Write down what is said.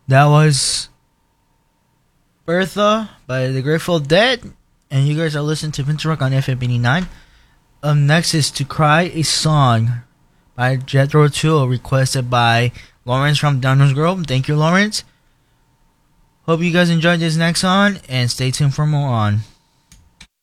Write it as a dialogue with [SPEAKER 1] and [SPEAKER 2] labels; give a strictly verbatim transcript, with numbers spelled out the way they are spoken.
[SPEAKER 1] That was Bertha by the Grateful Dead, and you guys are listening to Vince Rock on F M eighty-nine. Up next is To Cry a Song by Jethro Tull, requested by Lawrence from Downers Grove. Thank you, Lawrence. Hope you guys enjoyed this next song, and stay tuned for more on.